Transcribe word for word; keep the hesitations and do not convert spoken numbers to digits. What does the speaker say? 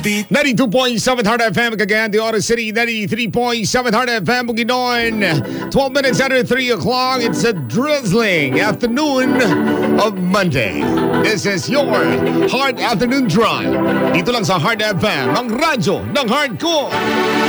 ninety-two point seven Heart F M, Cagayan de Oro City, ninety-three point seven Heart F M, Bukidnon. twelve minutes after three o'clock, it's a drizzling afternoon of Monday. This is your Heart Afternoon Drive. Dito lang sa Heart F M, ang radyo ng Heart ko.